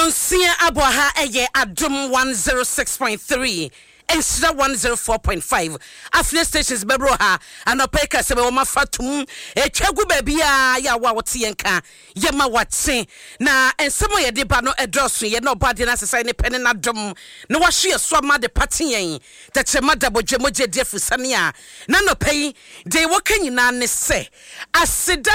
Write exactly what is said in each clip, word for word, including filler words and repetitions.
Nonsia Aboha eye Adum one oh six point three. Insida one oh four point five. Afle stations bebroha anopeka sebe wo mafatum etwagu babia ya wa wote yenka yema watse na ensemo ye de ba no edoso ye no bade na sesai ne pene na dom na wahwe so ma de paten yen tachema dabodwe moje de fusane a na no pei de wokanyina ne se aseda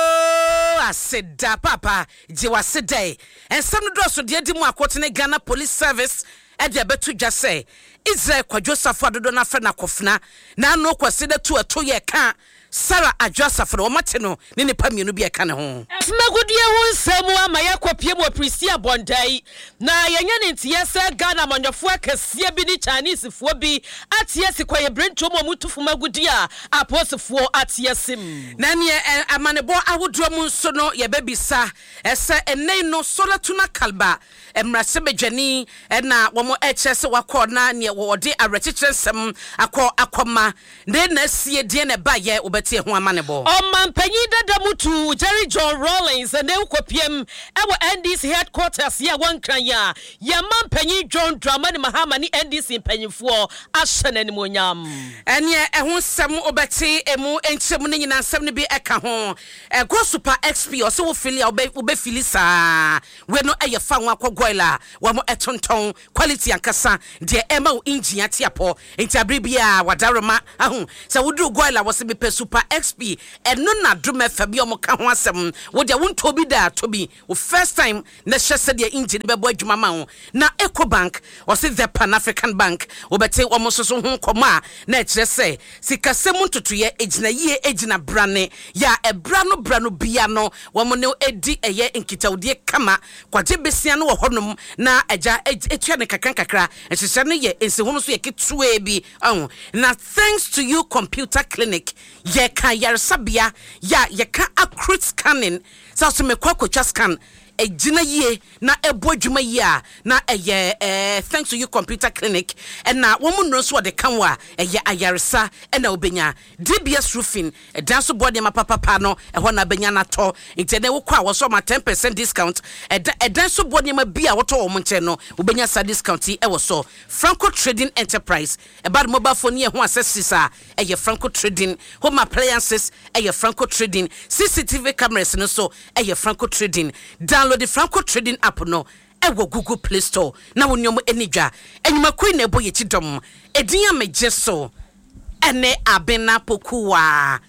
aseda papa je waseda ensem no doso de di mu akote ne Ghana Police Service e de betu dwa se Israel kwa Joseph adodo na fe na kofna na no kwase da tu ato ye ka Sarah Ajosafo o mateno ne ne pamienu bi e ka ne ho Magudie ho nsemu ama yakopie mo Prisia Bondai na yenya ne ntie se Ghana manyofo akasie bi ni Chinese fo bi atie se kwaye brento mo mutufu magudie a aposefo atie sim na ne amanebo awodo mu nso no ye babisa ese enei no solatuna kalba emrase bedwani na wo mo eche se wakọ na ne wo de arechichire nsem akọ akoma ne na sie die ne ba ye obeti ho amanebo o mampanyi dada mutu Jerry John Rawlings and they kopiem ewo N D C headquarters ya wankran ya ya mampanyi John Dramani Mahama ni N D C mpanyifo ahye ni monyam enye ehun sem obeti emu enchemu ni nyina nsem ne bi eka ho e go super X P o se wo fili obe obe fili sa we no eye fa nwa kogoila wo mo etonton quality ankasa de ema o engineer tiapo entiabre bia wadaroma ahun se wudu goila wo se be super X P eno na drum fa bi o mo ka ho asem wo de wonto bi da to bi wo first time na hyese de engine be bo adwuma ma ho na Ecobank wo se the Pan African Bank wo bete wo mo soso ho koma na ekire se sikasem ntotoye ejina yie ejina brane ya ebra no bra no bia no wo mo ne edi eye nkitawde kama kwaje besia no wo honum na aja etua ne kakran kakra ehyehyɛ ne ye ensehono so ye ketue bi oh na thanks to you computer clinic ye ka yarsabia ya ye ka accurate scanning so so me kwakotwa scan ejina yie na ebo adwuma yie a na eye eh thanks to you computer clinic and na wo mu no so de kanwa eye ayaresa e na obenya D B S roofing e dan so body ma papa pa no e ho na benya na to intene wo kwa wo so ma ten percent discount e dan so body ma bia wo to wo mo nche no obenya sa discount e wo so Franco Trading Enterprise e bad mobile phone ye ho accessories a eye Franco Trading home appliances eye Franco Trading C C T V cameras no so eye Franco Trading download the Franco Trading app no ewo Google Play Store na wonyomo enidwa enyuma koi na ebo yechidom edinya mejeso ene abena pokuwa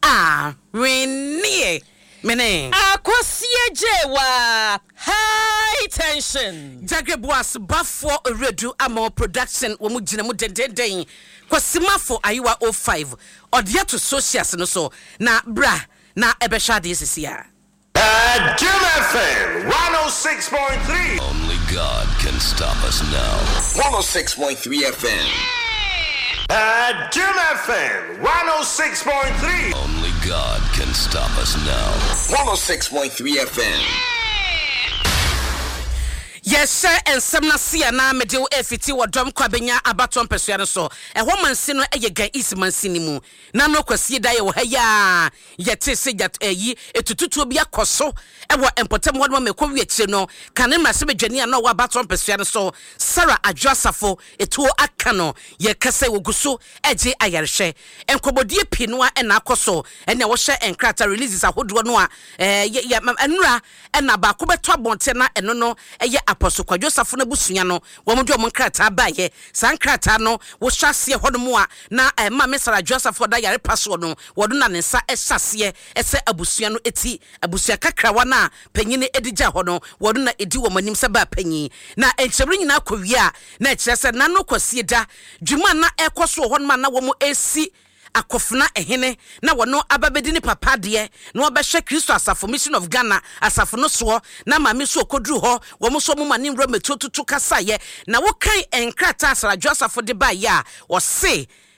ah renie mene akosie jewa high tension Jagrebuas bafo redu amo production wo mu gina mu dendenden kwasimafo ayiwa oh five odia to socials no so na bra na ebehwa de sisia At Jim F M one oh six point three. Only God can stop us now. one oh six point three F M. At Jim F M one oh six point three. Only God can stop us now. one oh six point three F M. Yes sir and semna sia na mede wo efiti wo dom kwabenya abaton pesua no so e ho mansi no eye gan ismansi ni mu na no kwasie da ye wo ha ya yete se jat eyi etututu bi akoso e wo empotem ho no mekọ wi akire no kane mase bedwane a no wo abaton pesua no so Sarah Ajosafo etuo aka no ye kase wo guso eje ayarehwe enkobodie pinu a na akoso e na wo hye enkrata releases ahodo no a eh enura e na ba ko beto abonte na eno no eye Apostle kwa Joseph na busua no wo mo dwo nkrata ba ye san nkrata no wo hwase hodomo a na ma me Sarah Joseph da yare paso no wo do na ne nsa ehwase ese abusua no eti abusua kakra wa na panyine edija ho no wo do na edi wo manim se ba panyi na enchebre nyina akọwie a na ekire se na no kwasie da dwuma na ekoso ho no na wo mo esi akofna ehene na wono ababedi ni papa de na obehwe Kristo asafo mission of Ghana asafo no so na mame so okodru ho wo mo so mo mane nro metututu kasaye na wo kan enkrata Sarah Joseph de ba ya wo se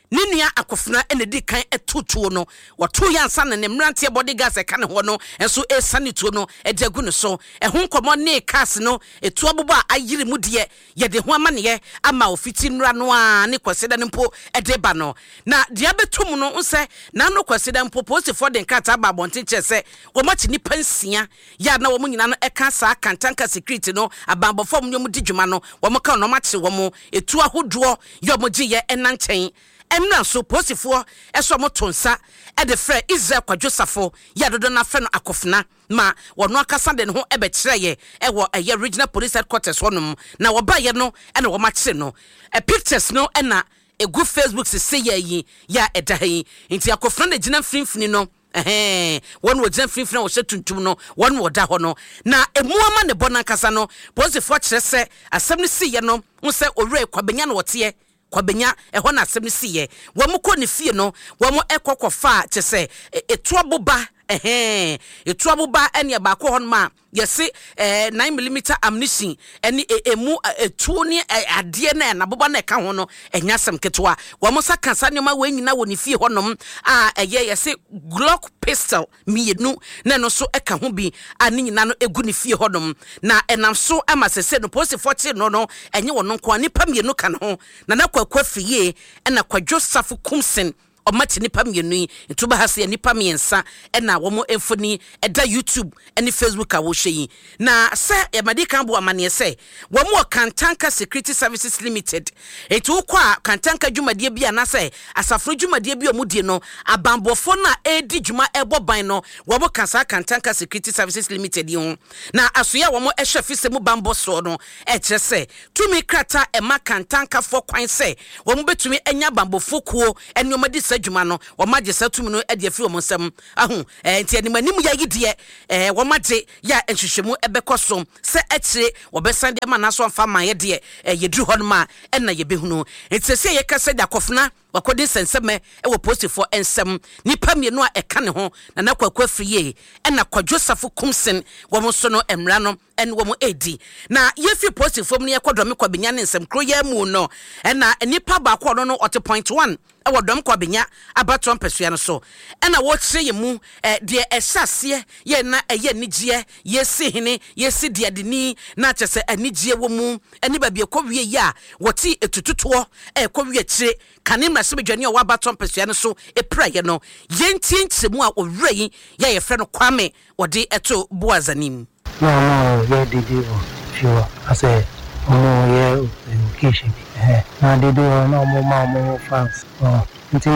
Ninia akofna ene di kan etutuo no wato yansa na ne mrantie bodyguards e ka ne ho no enso e sanituo no e dagu ne so e ho nkomo ne cars no etu abobo a ayiri mu de ye de ho amane ama ofiti nra no a ne kwaseda ne mpo e de ba no na de abetum no nse na no kwaseda mpo post for den kata ba bonte chese wo machi ni pansia ya na wo nyina no e ka sa kantanka security no abambo fom nyom di dwuma no wo mo ka no machi wo mo etu ahodoɔ yo mo giye enanchen emna so posifo eso mo tonsa e de frɛ Israel kwadwosafo ya dodo na frɛ no akofna ma wono akasa de ne ho ebe kyerɛye e wo eye regional police headquarters wonom na wo ba ye no e na wo ma kyere no e pictures no e na egu Facebook se se ya yi ya eda yi nti akofna de gina mfimfini no eh won wo gina mfimfini wo hye tuntum no won wo da ho no na emuama ne bona kasa no posifo kyerɛ se asɛm ne si ye no wo se owre kwabenya no wote kwabenya ehɔ na asɛm siye wo mo kɔ ne fie no wo mo ekɔkɔfa kye sɛ etu aboba ehe etu aboba ene ba kɔ hɔ no ma yesi eh nine millimeter ammunition ene emu etu ne ade na na aboba na ka ho no enya asɛm ketwa wo mo saka sanema we nyina wo ne fie hɔ nom a eye yesi Glock pistol mienu na no so eka ho bi ani nyina no egu ne fie hɔ nom na enam so ama sese no post forty no no enye wo no nko nipa mienu ka ne ho na na kwa fiye ena kwadwo safo kumsen o mati nipa mienu ntuba hase nipa miensa ena wo mo emfoni eda YouTube eni Facebook a wo hweyi na se e madika bo amane se wo mo Kantanka Security Services Limited etu kwa Kantanka dwumadie bia na se asafro dwumadie bia omudie no abambofo na edi dwuma ebo ban no wo mo kasa Kantanka Security Services Limited yi na asoya wo mo ehwe fise mu bambo so no e kire se tumi krata e ma Kantanka fo kwan se wo mo betumi enya bambofo kuo eni omadi adwuma no wo magye satum no e de afiri wo nsam ahu eh nti animanim ya yidie eh wo magye ya enhwehwemu ebekoso se ekire wo besan de ma naso mfa ma ye de yedru hɔ no ma ɛna ye behunu nti se ye kasa de akofna wakodi senseme e wo post for ensem nipa mienu a eka ne ho na na kwakwa friye ɛna kwadwosafo kumsen wo mo so no emra no ɛne wo mo edi na ye fi post for mu ne kwadome kwabenya ne nsem kro ya mu no ɛna nipa ba kwa no no ɔte point one ewo dom kwabenya abaton pesua no so ɛna wo kyerɛ ye mu eh de ɛhyase ye na ɛye nigye ye si hene ye si de adeni na kyese anigye wo mu ɛne ba bi ekɔwie ya wɔti etututoɔ ɛkɔwie kyire kane mrase bedwane o wabaton pesua no so epra ye no ye ntie nkyemu a owura yi ye ye frɛ no Kwame wɔde ɛto Boazanim no no ye didi o fiwa ase ono ye education eh na didi o no mo ma mo fans oh nti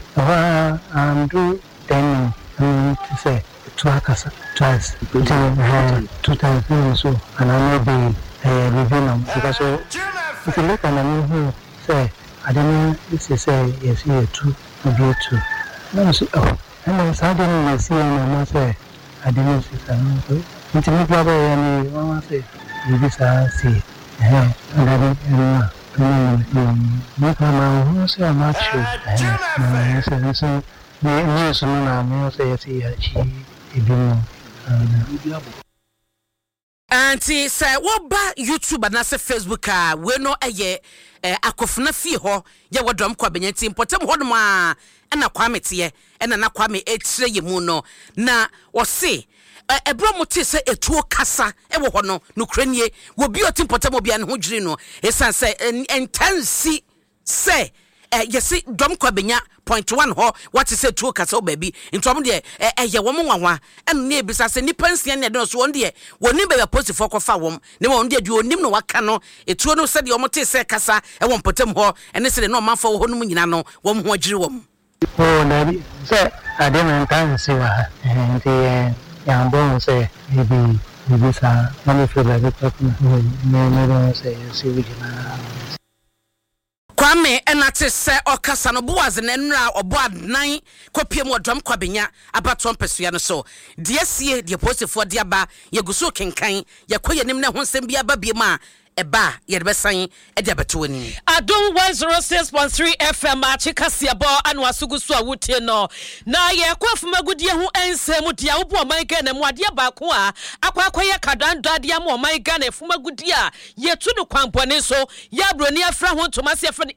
wa andu then to say to akasa twice two times so and I know be eh living because if you look at me who say I don't know this is say yes here two be two no so oh and I didn't see and say I didn't see something nti me brother yani one say you say see eh and I don't no come who say I'm not sure eh so so me me so na me say see ya chi ebi anti say wo ba YouTube na se Facebook a we no eye akofna fie ho ye wodom kwabenya ti importem ho no ma na Kwame tie na na Kwame etire ye mu no na wo se ebro mote se etuo kasa e wo ho no no kranie wo bi otim potem obia ne ho dwiri no esan se intensi se yesi dom kwabenya point one ho what is say tuo kasa o baby ntom de eye wo mo nwanwa en na ebisa se nipa nsia ne de so won de woni be post for kofa wom ne won de du onim no waka no etuo no se de omote se kasa e won potem ho ene se de no manfa wo ho no nyina no wom ho dwiri wom oh na bi se ade man tan se wa eh ya bon say maybe maybe sa many feel like it me me don't say see we na Kwame enate se okasa no Boaz na nra obo adnan kopiem odom kwabenya abaton pesua no so de asie de posefo de aba yeguso kenkan yekoye nim na ho nsem bi aba biem a eba yerebesan e de abeto ani Adom one oh six point three F M achika siabo anu asugusu awutie no na ye kwafuma gudie ho ensem dia wo bo man ga na mu ade ba ko a akwa akoye kadando ade am man ga na fuma gudie a ye tu no kwampone so ya broni afra ho ntoma se afra illegal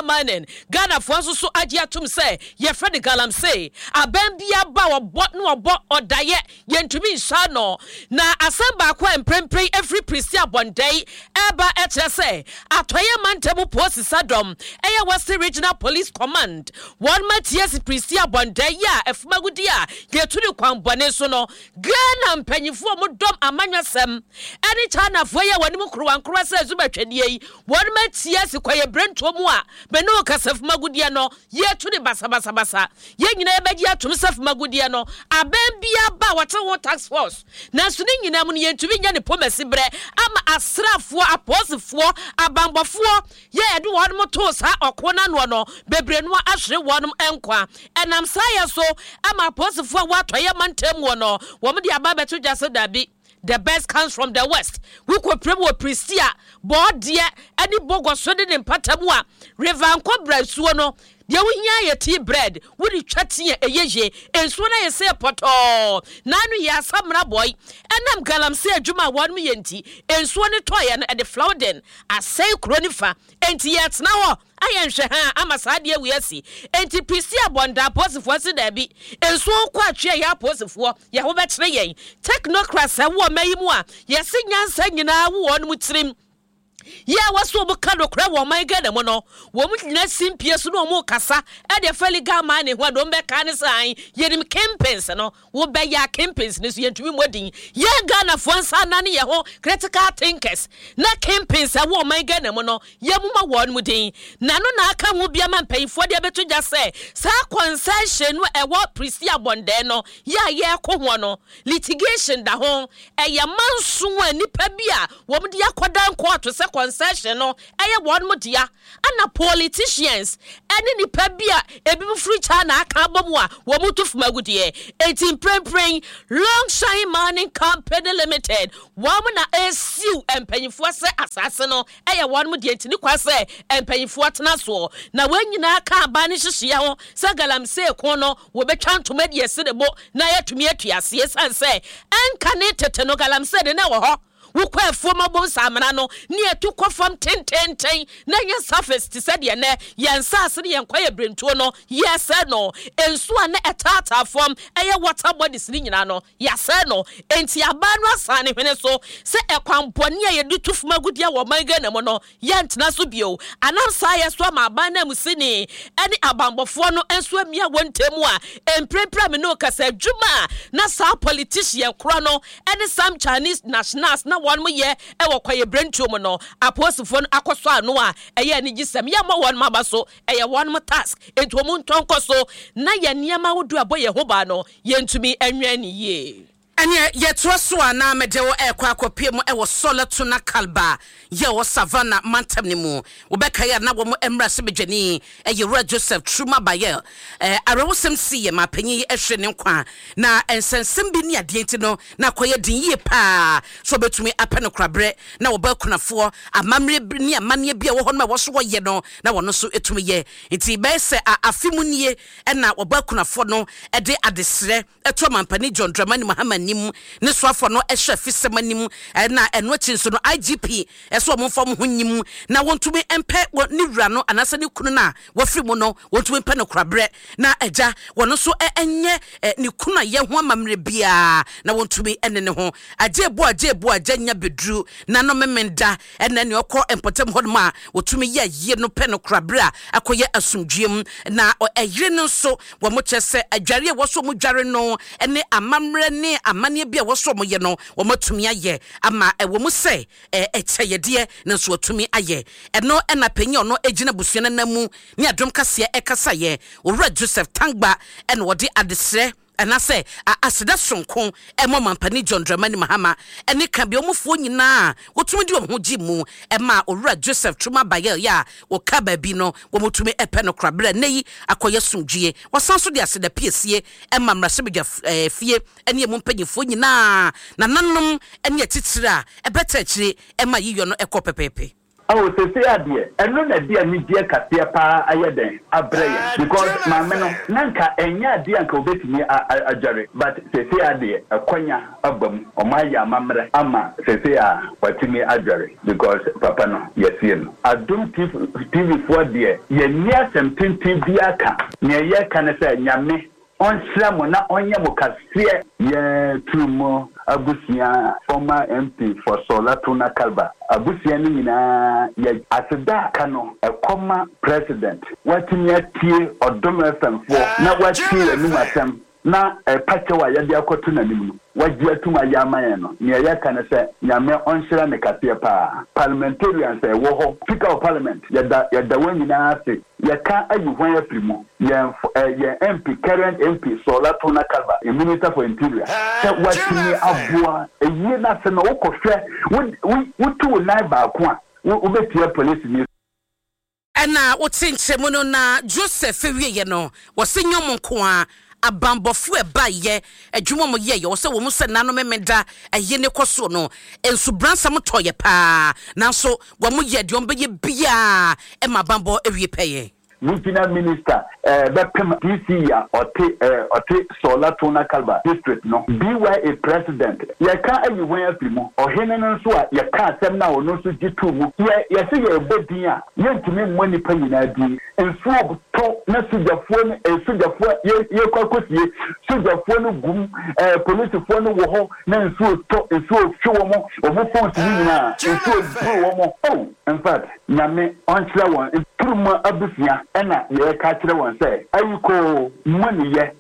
Manen, Ghana Fonso Ajiatum say, ye Freddy Galam say, a bambia bow bot no bot or diet, yen to me sano. Na asamba kwa and pray pray every priestia one day, eba et say, a toya man temu post sadom, aya was the regional police command. One Matias priestia one day, ya, if magudia, get to the Kwan Bonesono, Ghana and penny for Mudom Amanya Sem, any time of where one mukru and crosses Zubachenie, one Matias kwa Brent Tomua, Benokas of Magudiano, ye to the Basa Basa Basa, ye never yet to Mr. Magudiano, a bambia bawata tax force. Now, swing in Amuni to be any pomesibre, I'm a strap for a pose for a bamba for, ye do one more toss or Conan one, Bebrenwa Ashley one enqua, and I'm say so, I'm a pose for what I am and tem one or woman the Ababa to just dabi. The best comes from the west. We could pray with Pristia, board dear, any bogo sweating in Patamua, Revan Cobra Suono. Dia winya ye tea bread wudi twati ye eyeje enso na ye se poto nanu ya samra boy enam galam se adwuma wan mu yenti enso ne toye na de flowden asai kronifa enti yet na ho ayenhwe ha amasade awi asi enti prisia bonda posifo se da bi enso kwa atwe ya posifo ye ho betre yen technocrats a wo mayimu a ye se nyansa nyina wo won mu tirim. Yeah, what's so Bocado crab or my God? Mono, woman, let's sim Pierce no more cassa, and the felly gamani who don't back any sign, yet him campaigns, no, will be ya campaigns this year to be wedding. Yeah, Ghana for one son, none ho, critical thinkers. Not campaigns, I won't my God, mono, Yamma one wooding. Nano Naka will be a man paying for the better just say, Sa concession, a what Pristia Bondeno, ya, ya, cohono, litigation, the home, a yaman soon, nipabia, woman, the aquadan quarter, concession no eye one modia and politicians any ni pebia ebi free chana aka bomu a wo mutuf magudie eighteen prem prem long shine mining company limited woman na esiu empanyifo se asase no eye one modia ntini kwa se empanyifo atena so na wanyina aka aba ne hyehye ho se galam se ko no wo betwa ntoma de yesebo na yatumi atuase yesanse enka ne tete no galam se de na wo ho wukwa foma bo samana no ne etukọ fam ten ten ten na yen surface ti said ye ne yen sase ne yen kwaye brentuo no yes no ensu na etata fam eye water bodies ni nyina no yes no enti aba no asane hwene so se ekwanpone ye de tufuma gudia wo manga na mo no yen tena so bio anam sa ye so ma aba na musini ene abambofo no ensu amia wontemu a emprempra me no kasa dwuma na sa politician kro no ene some Chinese nationals na one mo ye e wo kwaye brentuo no aposifo no akoso ano a eye ni gisem ye mo won maba so eye one mo task etu mo ntonko so na ye niam wodu aboye ho ba no ye ntumi anwa ni ye Anya yetwa so ana medewo ekwa akopie mu ewo soleto na kalba ye wo savana mantem ni mu wobeka ya na wo mu emra se bedwani eye Joseph Truma Baye eh arewosem si ye mapanyi ehwe ne nkwa na ensensem bi ni ade enti no na koye din ye pa so betumi apeno krabre na wo ba kunafo amamre ni amane bia wo ho no wo so wo ye no na wo no so etumi ye enti be se afimu nie na wo ba kunafo no e de adesre eto mampani John Dramani Muhammad nim ne soafo no ehwe fisemanim na eno chinso no I G P eso mo fam hunyim na wontumi empe ni wura no anase ne kunu na wafiri mu no wontumi empe no krabre na agya wono so enye ne kunu ye ho amamre bia na wontumi ene ne ho ajebu ajebu aganya bedru na no memenda ene ne okọ empotem hodma wotumi ye ye no pe no krabre a akoye asumdwem na eyire no so wo mo chese adware wo so mo dware no ene amamre ne amane bia wo so mo ye no wo matumi aye ama wo mu se echeyede na so watumi aye eno ena panyi ono egina busuana namu ni adom kase ekasa ye owura Joseph Tangba ene wode adesre ena se aseda sonko emo mampani John Dramani Mahama ene ka bi omufo nyina wotumi di omho gimu ema owura Joseph Truma Baye ya wo ka ba bi no wo mutumi epe no krabra nei akoye sumdwie wasanso de aseda piesie ema mrasebja fie ene emu mpanyefo nyina na nanom ene titira ebeta kire ema yiyo no ekopepepe awo se se ade eno na dia ni dia kase pa ayeden abreye because ma me no nanka enya ade anka obetimi ajare but se se ade akonya abam o ma ya mamre ama se se a watimi ajare because papa no yesie no adum T V for there ye nia something bi aka ne ye kan se nyame on slamo na onye mo kase ye tumo abusia former M P for Solatuna Kalba abusia ni nyina ye aseda kano e koma president watimi atie odom F M four na watie enu atem na e pachewa ya dia kotu na nimu waji atuma ya amaye no ne ya kana se nyame onhira ne kase pa parliamentarians e wo ho speaker of parliament ya da ya da wanyina ase ya ka ayu hwan afrimo ya ya M P current M P Solatuna Kalba a minister for interior se watimi aboa eyi na se na wokohwe wutu na ba ko a wo betia police ni ana wotinchemu no na Joseph wiye no wosenyom nko a abambofu eba ye adwuma mo ye ye wo se wo mu se nano memeda aye ne koso no ensu bransa mo toye pa nanso wo mu ye de ombe ye bia e ma bambo ewie peye National Minister eh Bepem D C ya ote eh ote Solatuna Kalba district no B Y A president ya ka ayiwan afimo ohene no nso a ya ka asem na ono so gitu mu ya ya se ya ebodin a ya ntimi mo nipa nyina di enso to na sujafo ne sujafo ye kwakosie sujafo no gum eh policefo no wo ho na enso to enso hwe wo mo wo mo fonti nyina enso bru wo mo oh in fact nyame onchira won turuma abusia ena ye ka kire won say ayiko money ye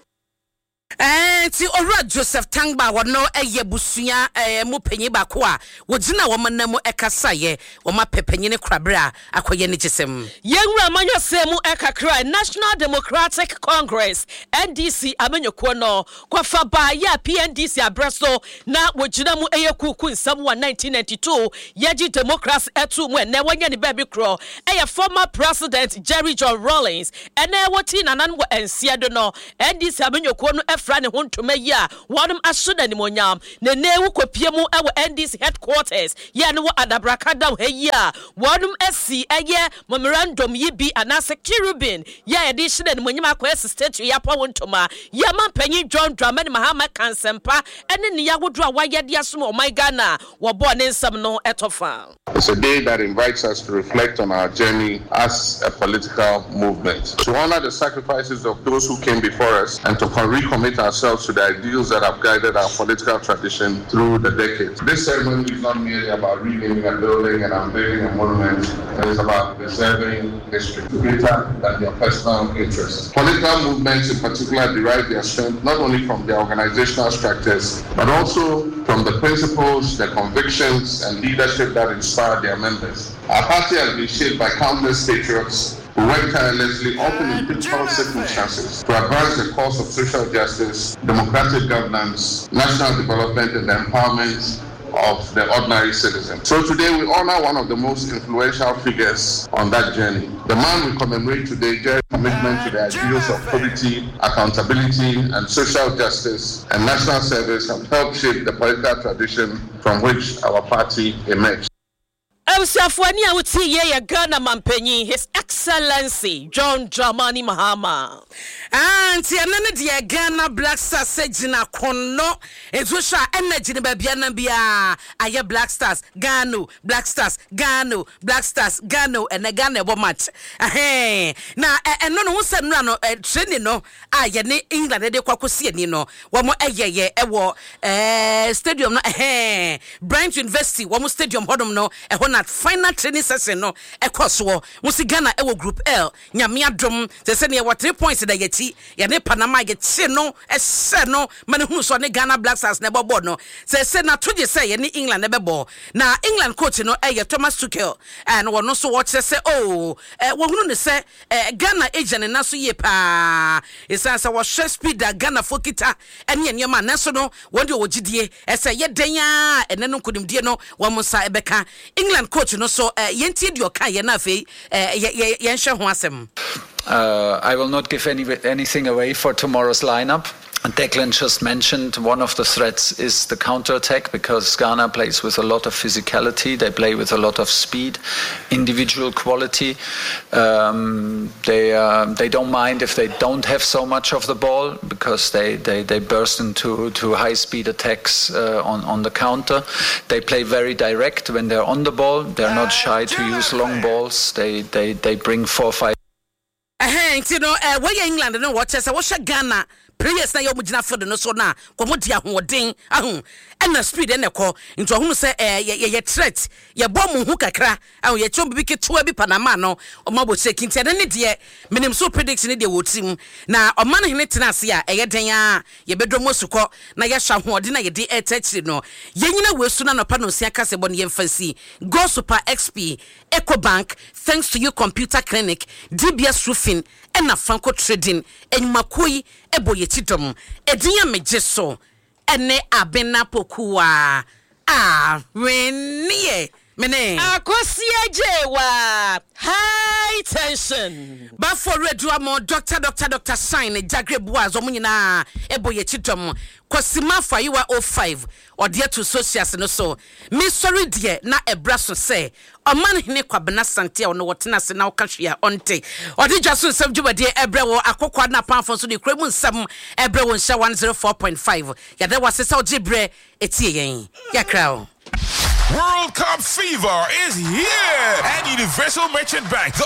Eh ti Owura Joseph Tangba wono eye busua eh mu panyi ba ko a wogina wo manam ekasaye wo ma pepanyine krabra akoye ne gisem yenwura manyosemu ekakra National Democratic Congress N D C amenyoko no kwafa ba ya P N D C abreso na wogina mu eye kuku nsam wa nineteen ninety-two yeji democracy etu mu ne wanya ne baby kro eye former president Jerry John Rawlings ene woti nanan wo ensia do no N D C amenyoko no efra ne hontoma yi a wonum asoda ni monyam ne newu kopie mu ewo N D C headquarters ye ne wo adabrakada wo yi a wonum asi eye memorandum yi bi anase Kirubin ye ye di hye ne monyam akwese statue ya pa hontoma ye mampanyi John Dramani Mahama Kansempa ene ne yagodo a wayede asom o my Ghana wo bo ne nsam no etofa. It's a day that invites us to reflect on our journey as a political movement, to honor the sacrifices of those who came before us and to recommit ourselves to the ideals that have guided our political tradition through the decades. This ceremony is not merely about renaming a building and unveiling a monument. It is about preserving history greater than their personal interests. Political movements in particular derive their strength not only from their organizational structures, but also from the principles, the convictions, and leadership that inspire their members. Our party has been shaped by countless patriots who work tirelessly, often in difficult circumstances, to advance the cause of social justice, democratic governance, national development, and the empowerment of the ordinary citizen. So today we honor one of the most influential figures on that journey. The man we commemorate today, Jerry's commitment to the ideals of probity, accountability, and social justice and national service have helped shape the political tradition from which our party emerged. Elsiafwani awuti ye ya Ghana mampenyi His Excellency John Dramani Mahama. Anti anene de Ghana Black Stars sejina kono ezusha energy ne babia na bia aye Black Stars Ghana Black Stars Ghana Black Stars Ghana ene Ghana ebo match eh na eno no se no no training no aye ne England de kwakosi ani no wo mo eyeye ewo eh stadium no eh Bryant University wo mo stadium hodom no eho na final training session no ekoso wo si Ghana ewo group L nyame adom se se ne three points da yeti ya ne Panama yeti no ese no mane hu so ne Ghana Black Stars ne bobo no se se na toje se ye ne England ne bebo na England coach no eh Thomas Tuchel and wo no so watch se oh eh wo hunu ne se eh Ghana agent na so ye pa isa se wo share speed da Ghana fokita ene ene ma na so no wo de wo gidie ese ye den a ene no kodimdie no wo mo sa ebeka England coach no so eh yenti di oka ye na afei eh ye ye nhwe ho asem. Uh, I will not give any anything away for tomorrow's lineup. Declan just mentioned one of the threats is the counter-attack, because Ghana plays with a lot of physicality. They play with a lot of speed, individual quality. Um, they uh, they don't mind if they don't have so much of the ball, because they, they, they burst into to high-speed attacks uh, on, on the counter. They play very direct when they're on the ball. They're not shy to use long balls. They they, they bring four or five. Eh, you know, uh, where England no watch us, what's Ghana? Players na yomu jina for the no so na komo dia hoden ahun na speed na ko into ahun say eh ye threat ye bom hu kakra ahun ye chom bibike to bi Panama no omabo checking tie ne de minim so prediction de wotim na oman hene tena ase a eye den a ye bedomo sukọ na ye hwa hoden na ye de etachiri no ye nyina wesu na no pa no sia kase bon ye mfasi Go Super X P EcoBank thanks to you Computer Clinic D B S Roofing and na Franco Trading enmakoi ebo ye tidom edinya mejeso ene abena pokua ah renie mene akosia jewa high tension ba for redua mo doctor doctor doctor sign jagre boaz omunyina ebo ye tidom Kosima Fayiwa oh five or dear to socials no so me sorry dear na ebraso say oman hene kwabena sante ono wotena se na okahwea onte odi jaso nsam juba dear ebrewo akokwa na panfo so de kremu nsam ebrewo nsha one oh four point five ya de wasesa ogibre etie yen ya krawo. World Cup fever is here at Universal Merchant Bank. The